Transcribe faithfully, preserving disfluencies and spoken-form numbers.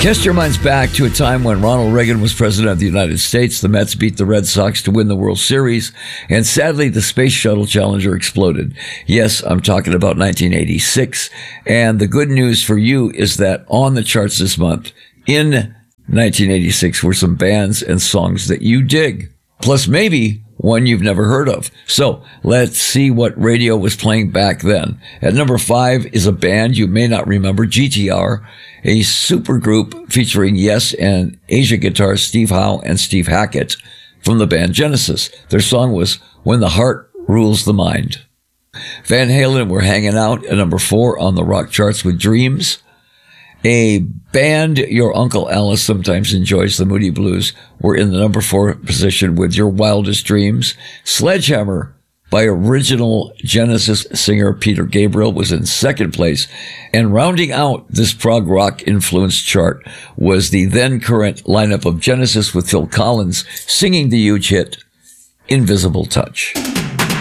Cast your minds back to a time when Ronald Reagan was president of the United States. The Mets beat the Red Sox to win the World Series, and sadly, the Space Shuttle Challenger exploded. Yes, I'm talking about nineteen eighty-six, and the good news for you is that on the charts this month, in nineteen eighty-six, were some bands and songs that you dig, plus maybe one you've never heard of. So let's see what radio was playing back then. At number five is a band you may not remember, G T R, a supergroup featuring Yes and Asia guitar Steve Howe and Steve Hackett from the band Genesis. Their song was When the Heart Rules the Mind. Van Halen were hanging out at number four on the rock charts with Dreams. A band your Uncle Alice sometimes enjoys, the Moody Blues, were in the number four position with Your Wildest Dreams. Sledgehammer by original Genesis singer Peter Gabriel was in second place. And rounding out this prog rock influenced chart was the then current lineup of Genesis with Phil Collins singing the huge hit Invisible Touch.